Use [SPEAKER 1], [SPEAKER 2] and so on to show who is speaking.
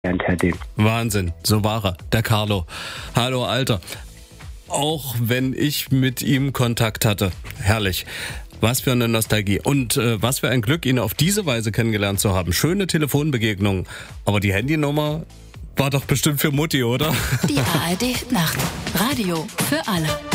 [SPEAKER 1] Herr Dehm.
[SPEAKER 2] Wahnsinn, so war er, der Carlo. Hallo Alter, auch wenn ich mit ihm Kontakt hatte, herrlich. Was für eine Nostalgie und was für ein Glück, ihn auf diese Weise kennengelernt zu haben. Schöne Telefonbegegnung, aber die Handynummer war doch bestimmt für Mutti, oder?
[SPEAKER 3] Die ARD Nacht. Radio für alle.